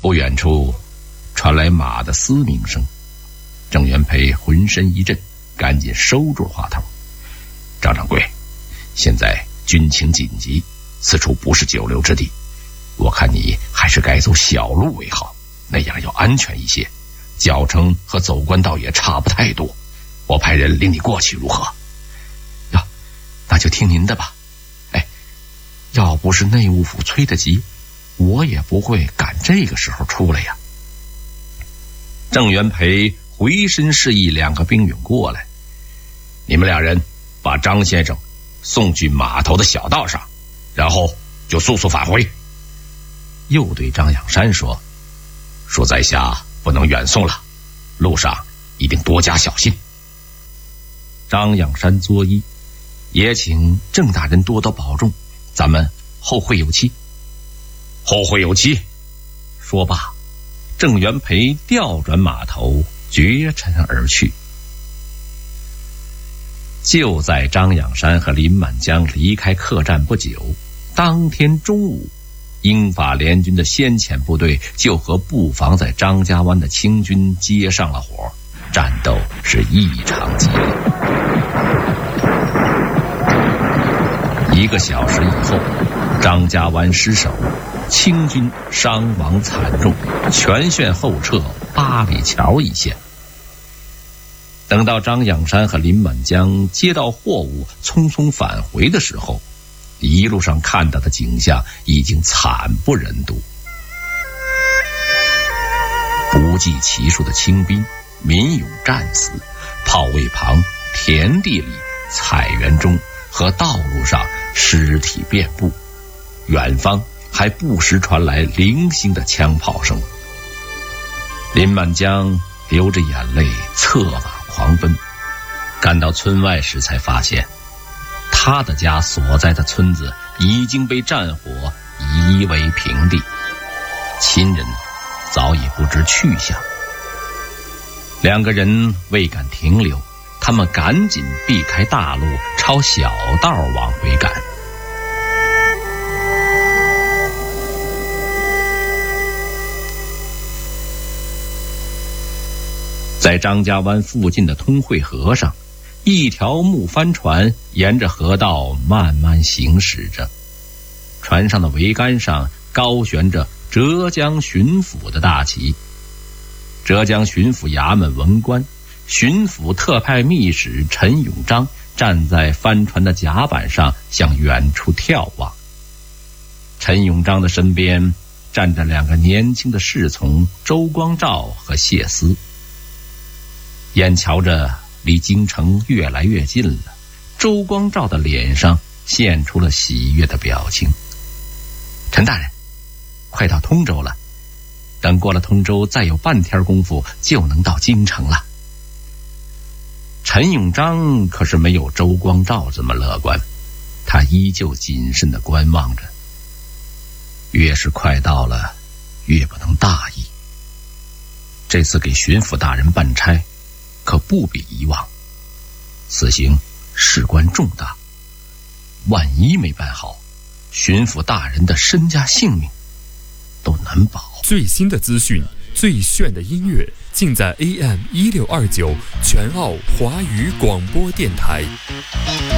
不远处传来马的嘶鸣声，郑元培浑身一震，赶紧收住话头。张掌柜，现在军情紧急，此处不是久留之地，我看你还是改走小路为好，那样要安全一些，脚程和走官道也差不太多，我派人领你过去如何？那就听您的吧。要不是内务府催得急，我也不会赶这个时候出来呀。郑元培回身示意两个兵勇过来，你们俩人把张先生送去码头的小道上，然后就速速返回。又对张养山说在下不能远送了，路上一定多加小心。张养山作揖，也请郑大人多多保重，咱们后会有期。后会有期。说罢，郑元培调转马头，绝尘而去。就在张养山和林满江离开客栈不久，当天中午，英法联军的先遣部队就和布防在张家湾的清军接上了火，战斗是异常激烈。1个小时以后，张家湾失守，清军伤亡惨重，全线后撤8里桥一线。等到张养山和林满江接到货物匆匆返回的时候，一路上看到的景象已经惨不忍睹。不计其数的清兵民勇战死，炮位旁、田地里、菜园中和道路上尸体遍布，远方还不时传来零星的枪炮声。林满江流着眼泪策马狂奔，赶到村外时才发现，他的家所在的村子已经被战火夷为平地，亲人早已不知去向。两个人未敢停留，他们赶紧避开大路，朝小道往回赶。在张家湾附近的通惠河上，一条木帆船沿着河道慢慢行驶着，船上的桅杆上高悬着浙江巡抚的大旗。浙江巡抚衙门文官，巡抚特派密使陈永章站在帆船的甲板上向远处眺望。陈永章的身边站着2个年轻的侍从周光召和谢思。眼瞧着离京城越来越近了，周光召的脸上现出了喜悦的表情。陈大人，快到通州了，等过了通州，再有半天功夫就能到京城了。陈永章可是没有周光召这么乐观，他依旧谨慎地观望着。越是快到了，越不能大意。这次给巡抚大人办差可不比以往，此行事关重大，万一没办好，巡抚大人的身家性命都难保。 最新的资讯，最炫的音乐，尽在AM1629全澳华语广播电台。